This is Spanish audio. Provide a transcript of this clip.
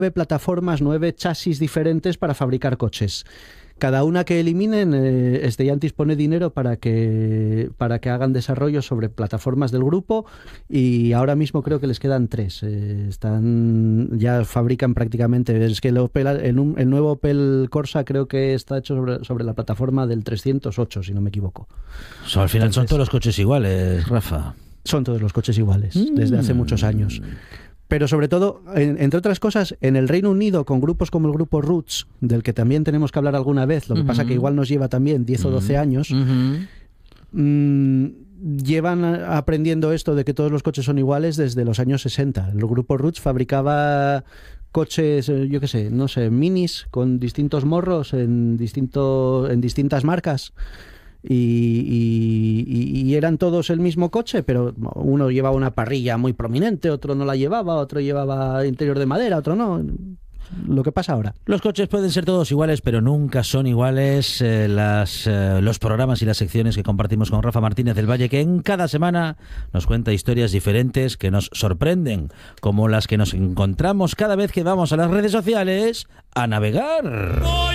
plataformas, 9 chasis diferentes para fabricar coches. Cada una que eliminen, Stellantis pone dinero para que hagan desarrollo sobre plataformas del grupo, y ahora mismo creo que les quedan 3. Ya fabrican prácticamente. Es que el nuevo Opel Corsa creo que está hecho sobre la plataforma del 308, si no me equivoco. Al final son todos los coches iguales, Rafa. Son todos los coches iguales, desde hace muchos años. Pero sobre todo, entre otras cosas, en el Reino Unido, con grupos como el grupo Roots, del que también tenemos que hablar alguna vez, lo que pasa que igual nos lleva también 10 o 12 años, llevan aprendiendo esto de que todos los coches son iguales desde los años 60. El grupo Roots fabricaba coches, yo qué sé, no sé, minis con distintos morros en distintas marcas. Y eran todos el mismo coche, pero uno llevaba una parrilla muy prominente, otro no la llevaba, otro llevaba interior de madera, otro no. Lo que pasa ahora. Los coches pueden ser todos iguales, pero nunca son iguales los programas y las secciones que compartimos con Rafa Martínez del Valle, que en cada semana nos cuenta historias diferentes que nos sorprenden, como las que nos encontramos cada vez que vamos a las redes sociales a navegar.